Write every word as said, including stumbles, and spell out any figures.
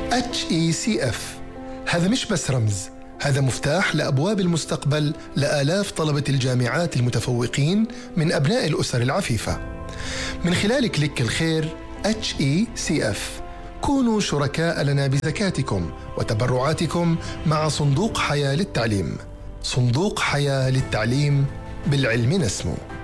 إتش إي سي إف هذا مش بس رمز، هذا مفتاح لأبواب المستقبل لآلاف طلبة الجامعات المتفوقين من أبناء الأسر العفيفة. من خلال كليك الخير إتش إي سي إف كونوا شركاء لنا بزكاتكم وتبرعاتكم مع صندوق حياة للتعليم. صندوق حياة للتعليم، بالعلم نسمو.